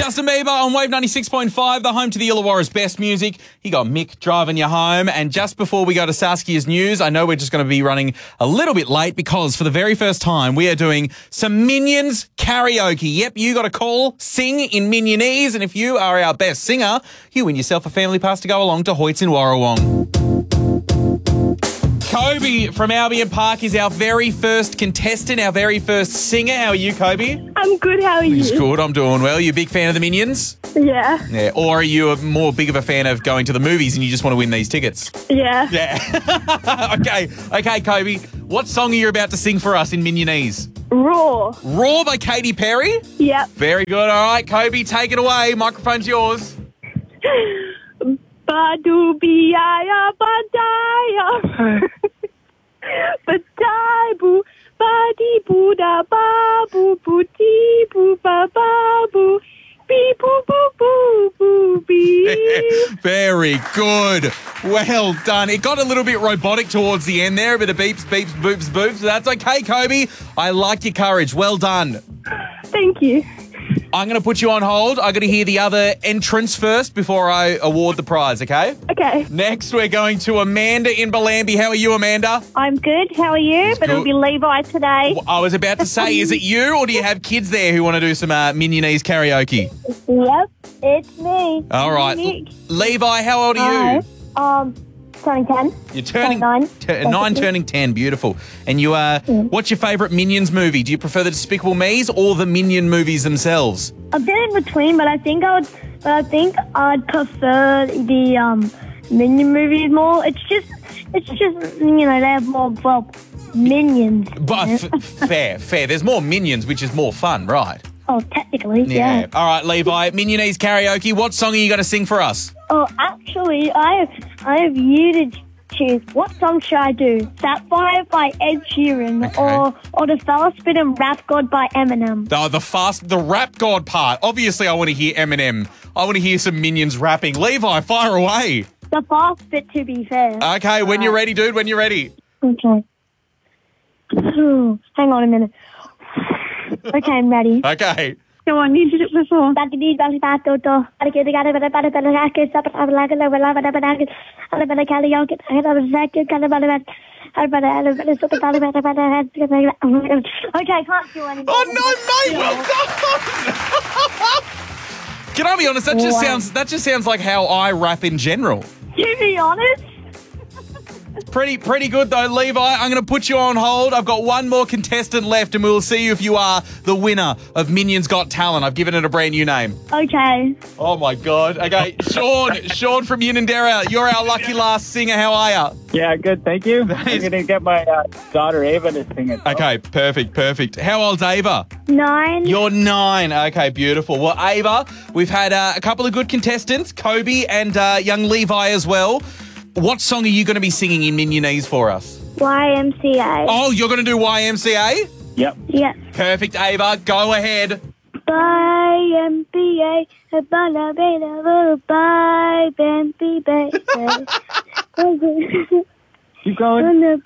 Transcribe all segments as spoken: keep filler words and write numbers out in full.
Justin Bieber on Wave ninety-six point five, the home to the Illawarra's best music. You got Mick driving you home. And just before we go to Saskia's news, I know we're just going to be running a little bit late because for the very first time, we are doing some Minions karaoke. Yep, you got to call, sing in Minionese. And if you are our best singer, you win yourself a family pass to go along to Hoyts in Warrawong. Kobe from Albion Park is our very first contestant, our very first singer. How are you, Kobe? I'm good, how are you? It's good, I'm doing well. You a big fan of the Minions? Yeah. Yeah. Or are you a more big of a fan of going to the movies and you just want to win these tickets? Yeah. Yeah. okay. Okay, Kobe. What song are you about to sing for us in Minionese? Raw. Raw by Katy Perry? Yep. Very good. All right, Kobe, take it away. Microphone's yours. Badu biaya badaya. Badaibu. Badi buda babu buti boo ba babu. Bee boo boo boo boo bee. Very good. Well done. It got a little bit robotic towards the end there. A bit of beeps, beeps, boops, boops. That's okay, Kobe. I like your courage. Well done. Thank you. I'm going to put you on hold. I'm going to hear the other entrants first before I award the prize, okay? Okay. Next, we're going to Amanda in Bellambi. How are you, Amanda? I'm good. How are you? It's but good. It'll be Levi today. I was about to say, is it you or do you have kids there who want to do some uh, Minionese karaoke? Yep, it's me. All right. Nick. Levi, how old are you? Hi. Um, turning ten. You're turning nine. T- nine, turning ten. Beautiful. And you are. Uh, what's your favourite Minions movie? Do you prefer the Despicable Me's or the Minion movies themselves? A bit in between, but I think I would. But I think I'd prefer the um Minion movies more. It's just, it's just you know they have more well minions. But f- fair, fair. There's more Minions, which is more fun, right? Oh, technically, yeah. Yeah. All right, Levi. Minionese karaoke. What song are you going to sing for us? Oh, actually, I have I have you to choose. What song should I do? Sapphire by Ed Sheeran, Okay. or or the Fella Spit and Rap God by Eminem. The, the fast, the rap god part. Obviously, I want to hear Eminem. I want to hear some Minions rapping. Levi, fire away. The fast bit, to be fair. Okay, when you're ready, dude. When you're ready. Okay. Hang on a minute. Okay, I'm ready. Okay. Go on, you did it before. Okay, I can't do anymore. Oh no, mate! Well done. Can I be honest? That just Wow. sounds. That just sounds like how I rap in general. To be honest, Pretty, pretty good though, Levi. I'm going to put you on hold. I've got one more contestant left, and we'll see if you are the winner of Minions Got Talent. I've given it a brand new name. okay. Oh my God. Okay, Sean, Sean from Unanderra, you're our lucky last singer. How are you? Yeah, good, thank you. I'm is- going to get my uh, daughter Ava to sing it. Okay, perfect, perfect. How old's Ava? Nine. You're nine. Okay, beautiful. Well, Ava, we've had uh, a couple of good contestants, Kobe and uh, young Levi as well. What song are you going to be singing in Minionese for us? Y M C A. Oh, you're going to do Y M C A? Yep. Yeah. Perfect, Ava. Go ahead. Y M C A. Bye, M C A. Keep going.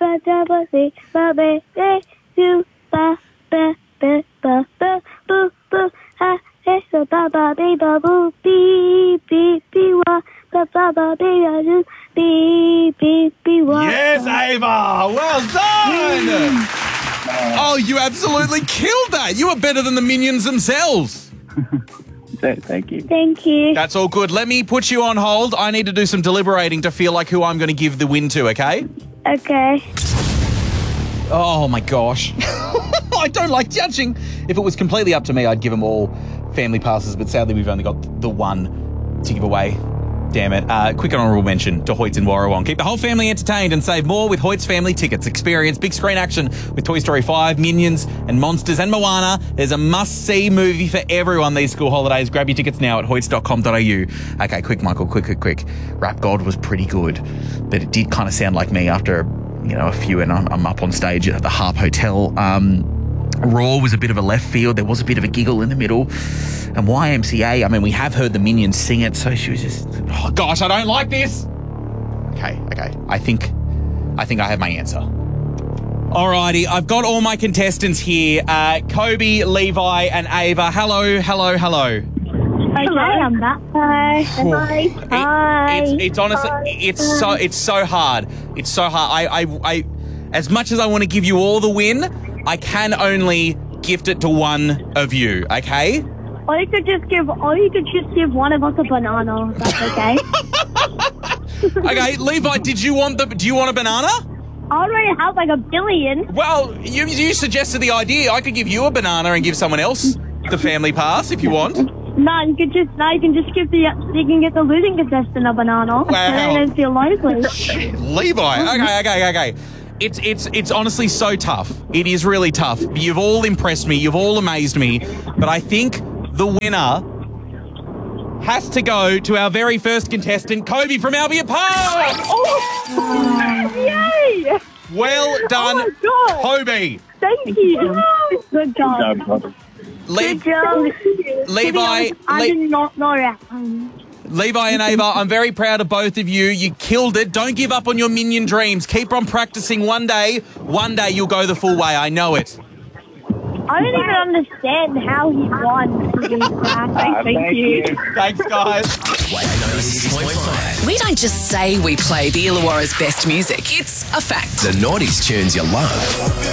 Yes, Ava. Well done. Oh, you absolutely killed that. You were better than the Minions themselves. Thank you. Thank you. That's all good. Let me put you on hold. I need to do some deliberating to feel like who I'm going to give the win to, okay? Okay. Oh, my gosh. I don't like judging. If it was completely up to me, I'd give them all family passes, but sadly we've only got the one to give away. Damn it. Uh, quick honourable mention to Hoyts in Warrawong. Keep the whole family entertained and save more with Hoyts family tickets. Experience big screen action with Toy Story five, Minions and Monsters and Moana. There's a must-see movie for everyone these school holidays. Grab your tickets now at hoyts dot com dot a u. Okay, quick, Michael, quick, quick, quick. Rap God was pretty good, but it did kind of sound like me after, you know, a few, and I'm, I'm up on stage at the Harp Hotel. Um... Raw was a bit of a left field. There was a bit of a giggle in the middle. And Y M C A, I mean, we have heard the Minions sing it, so she was just, oh, gosh, I don't like this. Okay, okay. I think, I think I have my answer. Alrighty, I've got all my contestants here. Uh, Kobe, Levi, and Ava. Hello, hello, hello. Hello, I'm back. Hi. Hi. It- Hi. it's it's honestly Hi. it's so it's so hard. It's so hard. I I, I as much as I want to give you all the win, I can only gift it to one of you. Okay. Or you could just give, or you could just give one of us a banana. If that's okay. Okay, Levi, did you want the? Do you want a banana? I already have like a billion. Well, you you suggested the idea. I could give you a banana and give someone else the family pass if you want. No, you could just, no, you can just give the, you can get the losing contestant a banana. Wow. And then feel lonely. Levi. Okay, okay, okay. It's it's it's honestly so tough. It is really tough. You've all impressed me. You've all amazed me. But I think the winner has to go to our very first contestant, Kobe from Albion Park. Yay! Well done, Oh my God. Kobe. Thank you. Good job. Good job, brother. Le- Good job. Levi, I Le- did not know that. Um, Levi and Ava, I'm very proud of both of you. You killed it. Don't give up on your minion dreams. Keep on practicing. One day, one day you'll go the full way. I know it. I don't even understand how he won. To be frank. Ah, Thank you. Thanks, guys. ninety-six point five. We don't just say we play the Illawarra's best music. It's a fact. The nineties tunes you love.